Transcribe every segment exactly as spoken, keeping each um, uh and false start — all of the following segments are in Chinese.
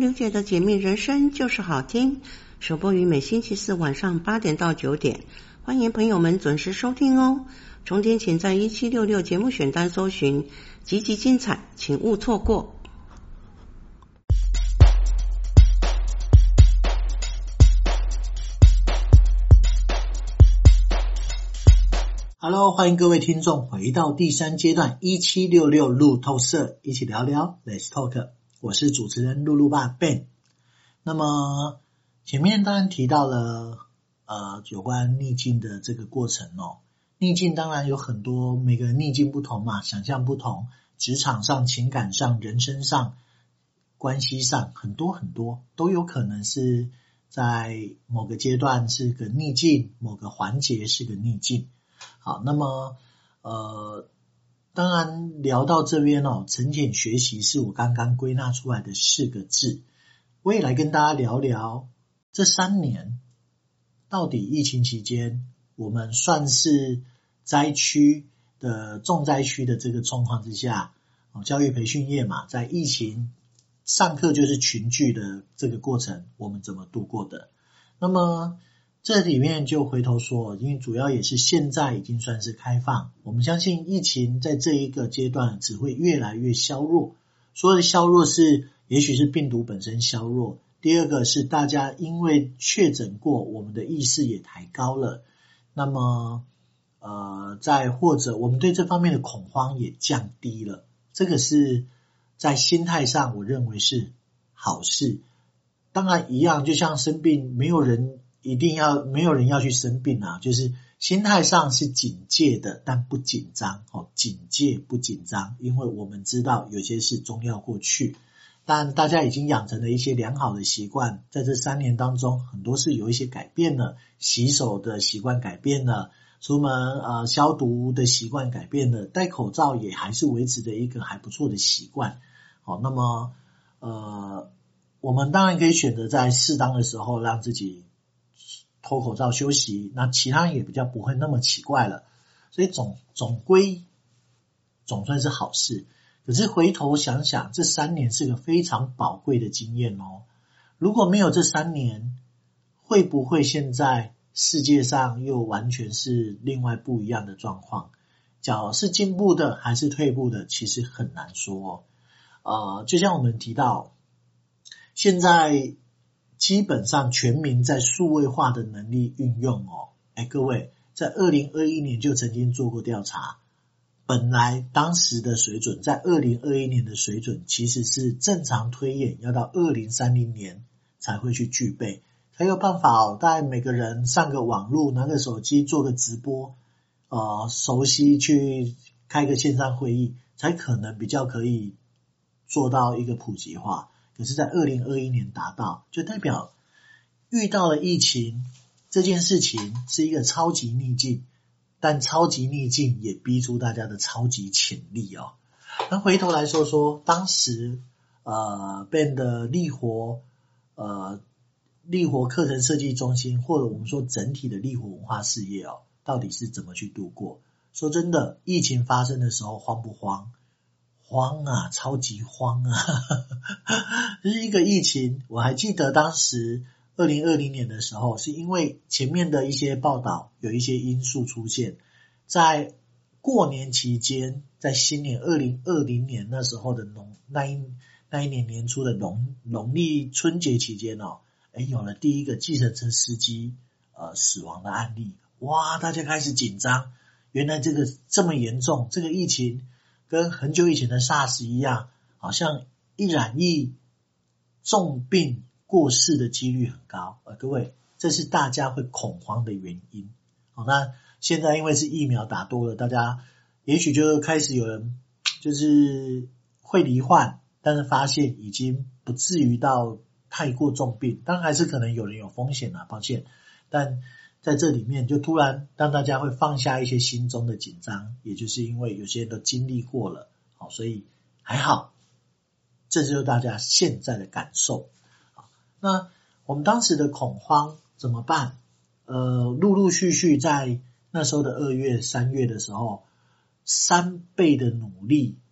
刘姐的解密人生就是好听，首播于每星期四晚上八点到九点，欢迎朋友们准时收听哦。重点请在一七六六节目选单搜寻，集集精彩，请勿错过。 Hello， 欢迎各位听众回到第三阶段一七六六路透社，一起聊聊 Let's Talk。 我是主持人露露爸 Ben。 那么前面当然提到了呃有关逆境的这个过程哦。逆境当然有很多，每个人逆境不同嘛，想象不同，职场上、情感上、人生上、关系上，很多很多都有可能是在某个阶段是个逆境，某个环节是个逆境。好，那么呃，当然聊到这边哦，沉潜学习是我刚刚归纳出来的四个字。我也来跟大家聊聊这三年到底疫情期间我们算是灾区的重灾区的这个状况之下，教育培训业嘛，在疫情上课就是群聚的这个过程，我们怎么度过的。那么这里面就回头说，因为主要也是现在已经算是开放，我们相信疫情在这一个阶段只会越来越削弱。所谓的削弱是也许是病毒本身削弱，第二个是大家因为确诊过，我们的意识也抬高了，那么呃，再或者我们对这方面的恐慌也降低了，这个是在心态上我认为是好事。当然一样，就像生病，没有人一定要没有人要去生病啊，就是心态上是警戒的，但不紧张哦，警戒不紧张，因为我们知道有些事终要过去，但大家已经养成了一些良好的习惯，在这三年当中，很多事有一些改变了，洗手的习惯改变了，出门呃消毒的习惯改变了，戴口罩也还是维持着一个还不错的习惯。好，那么呃，我们当然可以选择在适当的时候让自己脱口罩休息，那其他人也比较不会那么奇怪了，所以总总归总算是好事。可是回头想想，这三年是个非常宝贵的经验哦。如果没有这三年，会不会现在世界上又完全是另外不一样的状况？讲是进步的还是退步的，其实很难说哦。呃，就像我们提到，现在基本上全民在数位化的能力运用哦，哎，各位，在二零二一年就曾经做过调查，本来当时的水准，在二零二一年的水准其实是正常推演要到二零三零年才会去具备，才有办法哦，大概每个人上个网络，拿个手机做个直播，呃，熟悉去开个线上会议，才可能比较可以做到一个普及化。可是在二零二一年达到，就代表遇到了疫情这件事情是一个超级逆境，但超级逆境也逼出大家的超级潜力哦。那回头来说说当时呃 Ben 的力活呃力活课程设计中心，或者我们说整体的力活文化事业哦，到底是怎么去度过。说真的，疫情发生的时候慌不慌？慌啊，超级慌啊就是一个疫情，我还记得当时二零二零年的时候，是因为前面的一些报道有一些因素出现，在过年期间，在新年二零二零年那时候的农那一那一年年初的农农历春节期间哦，诶有了第一个计程车司机呃死亡的案例。哇，大家开始紧张，原来这个这么严重，这个疫情跟很久以前的 SARS 一样，好像一染疫重病过世的几率很高。呃，各位，这是大家会恐慌的原因。好，那现在因为是疫苗打多了，大家也许就开始有人就是会罹患，但是发现已经不至于到太过重病，当然还是可能有人有风险啊，抱歉。但在这里面就突然让大家会放下一些心中的紧张，也就是因为有些人都经历过了，好，所以还好，这就是大家现在的感受。那我们当时的恐慌怎么办？呃，陆陆续续在那时候的二月、三月的时候，三倍的努力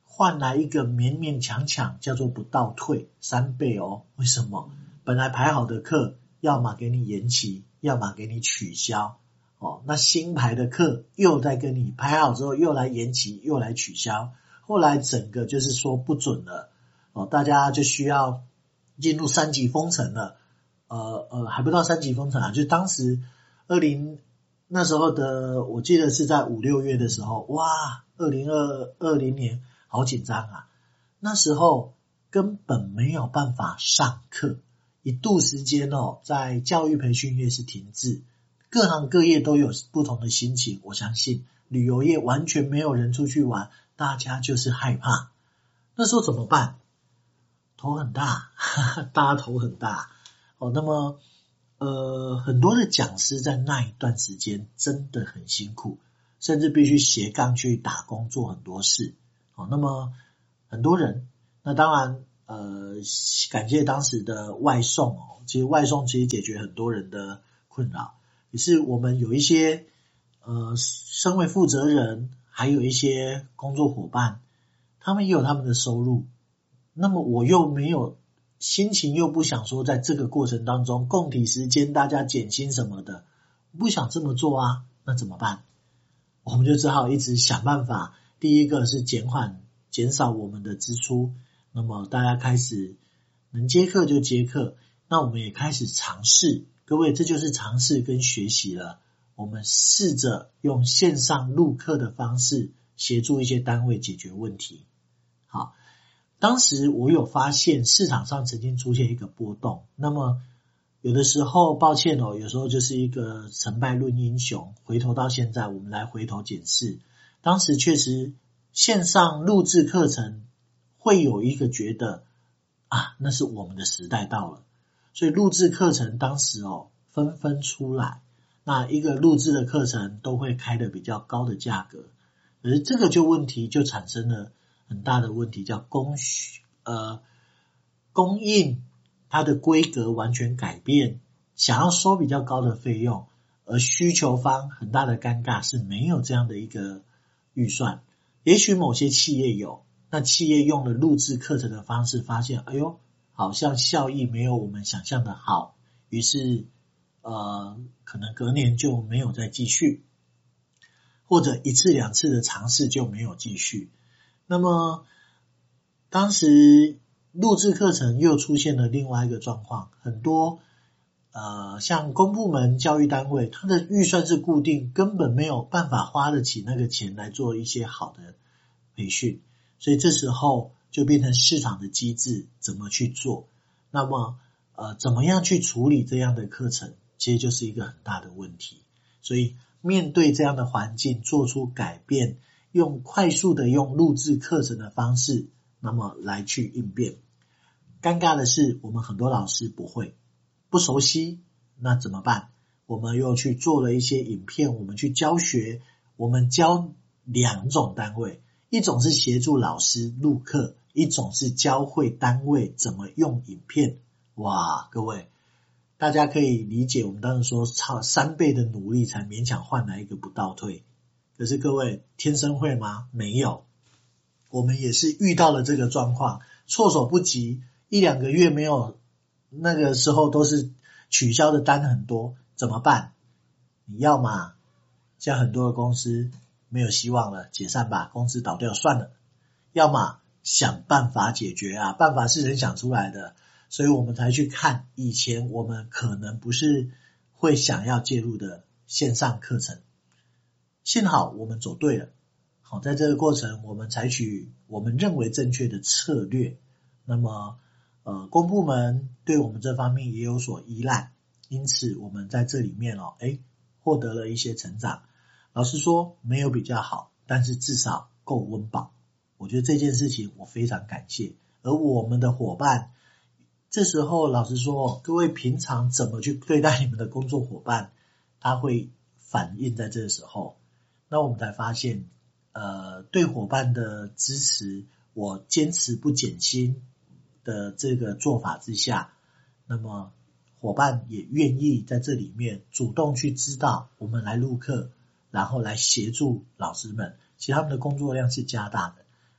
换来一个勉勉强强叫做不倒退三倍哦。为什么？本来排好的课要么给你延期，要么给你取消哦。那新排的课又在跟你排好之后又来延期又来取消，后来整个就是说不准了哦，大家就需要进入三级封城了。呃呃，还不到三级封城啊，就当时二零那时候的，我记得是在五六月的时候，哇，二零二零年好紧张啊！那时候根本没有办法上课，一度时间哦，在教育培训业是停滞，各行各业都有不同的心情。我相信旅游业完全没有人出去玩，大家就是害怕。那时候怎么办？头很大，大家头很大。哦，那么呃，很多的讲师在那一段时间真的很辛苦，甚至必须斜杠去打工做很多事。哦，那么很多人，那当然呃，感谢当时的外送哦，其实外送其实解决很多人的困扰，也是我们有一些呃，身为负责人，还有一些工作伙伴，他们也有他们的收入，那么我又没有。心情又不想说在这个过程当中共体时间大家减薪什么的，不想这么做啊，那怎么办？我们就只好一直想办法。第一个是减缓减少我们的支出，那么大家开始能接课就接课，那我们也开始尝试，各位这就是尝试跟学习了。我们试着用线上录课的方式协助一些单位解决问题。好，当时我有发现市场上曾经出现一个波动，那么有的时候抱歉哦，有时候就是一个成败论英雄，回头到现在我们来回头检视，当时确实线上录制课程会有一个觉得啊，那是我们的时代到了，所以录制课程当时哦纷纷出来，那一个录制的课程都会开得比较高的价格，可是这个就问题就产生了很大的问题，叫供需呃供应它的规格完全改变，想要收比较高的费用，而需求方很大的尴尬是没有这样的一个预算。也许某些企业有，那企业用了录制课程的方式，发现哎呦，好像效益没有我们想象的好，于是呃可能隔年就没有再继续，或者一次两次的尝试就没有继续。那么当时录制课程又出现了另外一个状况，很多呃像公部门教育单位，它的预算是固定，根本没有办法花得起那个钱来做一些好的培训，所以这时候就变成市场的机制怎么去做，那么呃怎么样去处理这样的课程，其实就是一个很大的问题。所以面对这样的环境做出改变，用快速的用录制课程的方式，那么来去应变。尴尬的是我们很多老师不会不熟悉，那怎么办？我们又去做了一些影片，我们去教学，我们教两种单位，一种是协助老师录课，一种是教会单位怎么用影片。哇，各位大家可以理解，我们当时说超三倍的努力才勉强换来一个不倒退，可是各位天生会吗？没有，我们也是遇到了这个状况，措手不及，一两个月没有，那个时候都是取消的单很多，怎么办？你要嘛像很多的公司没有希望了，解散吧，公司倒掉算了，要么想办法解决啊，办法是人想出来的，所以我们才去看以前我们可能不是会想要介入的线上课程。幸好我们走对了，好，在这个过程我们采取我们认为正确的策略，那么呃，公部门对我们这方面也有所依赖，因此我们在这里面哦，诶，获得了一些成长。老实说没有比较好，但是至少够温饱，我觉得这件事情我非常感谢。而我们的伙伴这时候老实说，各位平常怎么去对待你们的工作伙伴，他会反映在这个时候，那我们才发现呃，对伙伴的支持，我坚持不减薪的这个做法之下，那么伙伴也愿意在这里面主动去知道我们来录课，然后来协助老师们，其实他们的工作量是加大的。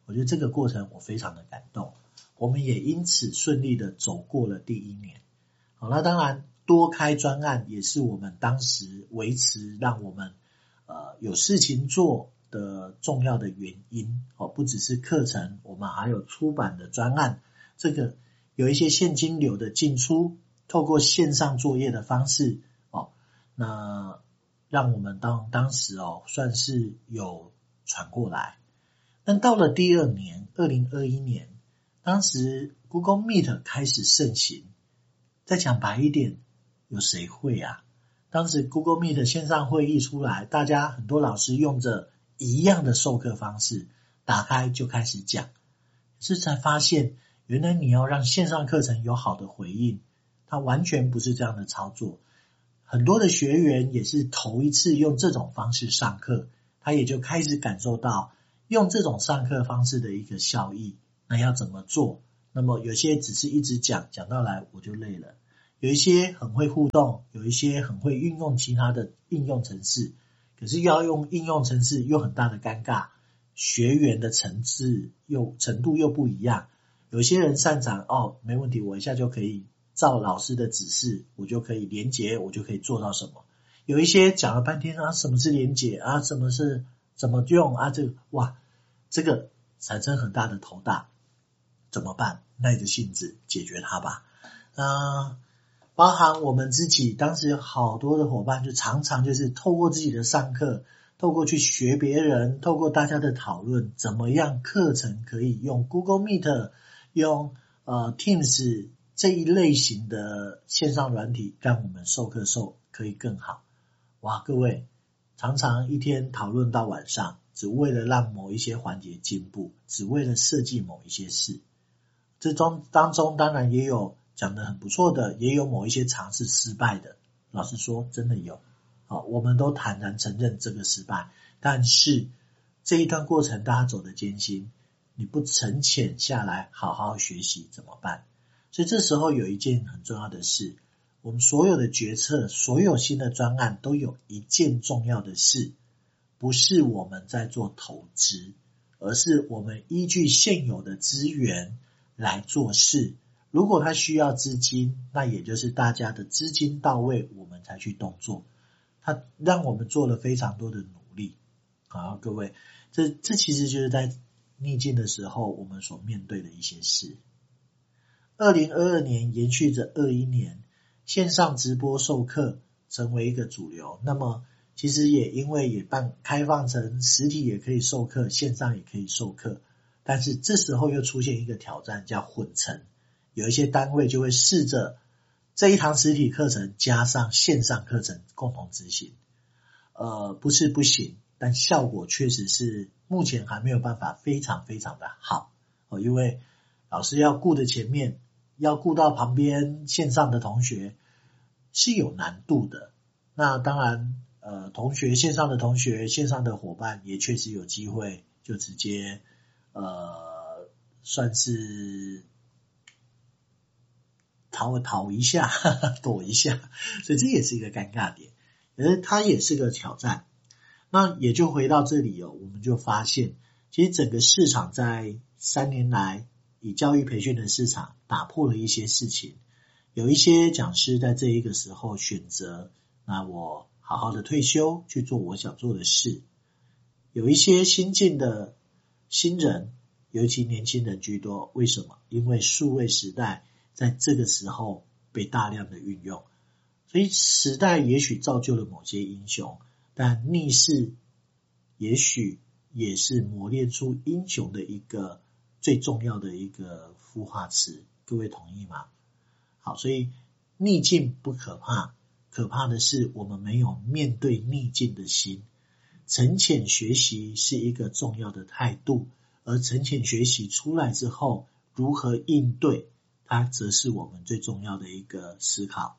我觉得这个过程我非常的感动，我们也因此顺利的走过了第一年。好，那当然多开专案也是我们当时维持让我们呃有事情做的重要的原因哦，不只是课程，我们还有出版的专案，这个有一些现金流的进出，透过线上作业的方式哦，那让我们当当时哦算是有传过来。但到了第二年二零二一年，当时 Google Meet 开始盛行，再讲白一点，有谁会啊？当时 Google Meet 线上会议出来，大家很多老师用着一样的授课方式，打开就开始讲，是才发现原来你要让线上课程有好的回应，它完全不是这样的操作。很多的学员也是头一次用这种方式上课，他也就开始感受到用这种上课方式的一个效益，那要怎么做？那么有些只是一直讲，讲到来我就累了，有一些很会互动，有一些很会运用其他的应用程式，可是要用应用程式又很大的尴尬，学员的层次又程度又不一样，有些人擅长哦，没问题，我一下就可以照老师的指示，我就可以连结，我就可以做到什么。有一些讲了半天啊，什么是连结啊，什么是怎么用啊，这个哇，这个产生很大的头大，怎么办？耐着性子解决它吧。呃，包含我们自己，当时有好多的伙伴就常常就是透过自己的上课，透过去学别人，透过大家的讨论，怎么样课程可以用 Google Meet， 用呃 Teams 这一类型的线上软体，让我们授课授可以更好。哇，各位常常一天讨论到晚上，只为了让某一些环节进步，只为了设计某一些事。这中当中当然也有讲得很不错的，也有某一些尝试失败的，老实说真的有。好，我们都坦然承认这个失败，但是这一段过程大家走得艰辛，你不沉潜下来好好学习怎么办？所以这时候有一件很重要的事，我们所有的决策，所有新的专案都有一件重要的事，不是我们在做投资，而是我们依据现有的资源来做事。如果它需要资金，那也就是大家的资金到位，我们才去动作。它让我们做了非常多的努力。好，各位，这这其实就是在逆境的时候我们所面对的一些事。二零二二年延续着二一年，线上直播授课成为一个主流，那么其实也因为也办开放成实体也可以授课，线上也可以授课，但是这时候又出现一个挑战叫混成，有一些单位就会试着这一堂实体课程加上线上课程共同执行。呃，不是不行，但效果确实是目前还没有办法非常非常的好。哦，因为老师要顾的前面，要顾到旁边线上的同学是有难度的。那当然呃，同学线上的同学，线上的伙伴也确实有机会就直接呃，算是逃逃一下呵呵躲一下，所以这也是一个尴尬点，可是它也是个挑战。那也就回到这里哦，我们就发现其实整个市场在三年来以教育培训的市场打破了一些事情。有一些讲师在这一个时候选择，那我好好的退休去做我想做的事。有一些新进的新人，尤其年轻人居多，为什么？因为数位时代在这个时候被大量的运用，所以时代也许造就了某些英雄，但逆势也许也是磨练出英雄的一个最重要的一个孵化词，各位同意吗？好，所以逆境不可怕，可怕的是我们没有面对逆境的心。沉潜学习是一个重要的态度，而沉潜学习出来之后如何应对，它则是我们最重要的一个思考。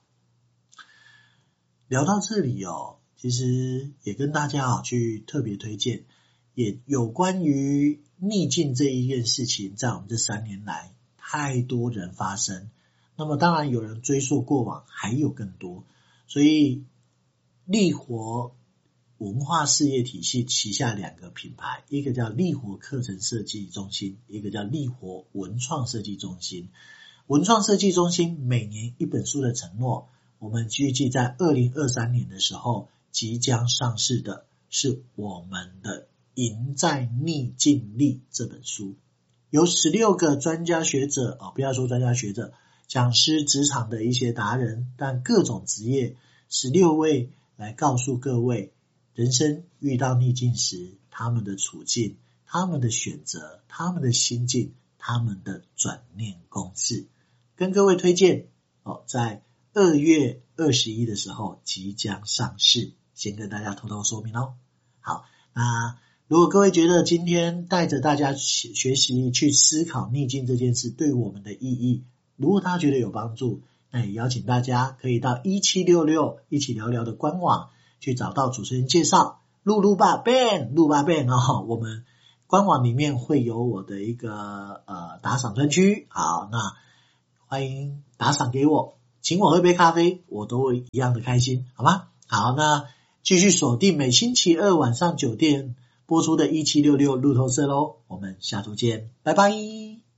聊到这里哦，其实也跟大家啊去特别推荐，也有关于逆境这一件事情，在我们这三年来太多人发生，那么当然有人追溯过往，还有更多，所以力活文化事业体系旗下两个品牌，一个叫力活课程设计中心，一个叫力活文创设计中心。文创设计中心每年一本书的承诺，我们预计在二零二三年的时候即将上市的是我们的赢在逆境力这本书，由十六个专家学者、哦、不要说专家学者，讲师职场的一些达人，但各种职业十六位来告诉各位人生遇到逆境时他们的处境，他们的选择，他们的心境，他们的转念公式，跟各位推荐、哦、在二月二十一的时候即将上市，先跟大家偷偷说明哦。好，那如果各位觉得今天带着大家学习去思考逆境这件事对我们的意义，如果大家觉得有帮助，那也邀请大家可以到一七六六一起聊聊的官网去找到主持人介绍露露爸 Ben 露爸 Ben 哦，我们官网里面会有我的一个呃打赏专区。好，那欢迎打赏给我，请我喝杯咖啡，我都会一样的开心，好吗？好，那继续锁定每星期二晚上九点播出的一七六六路透社咯，我们下周见，拜拜。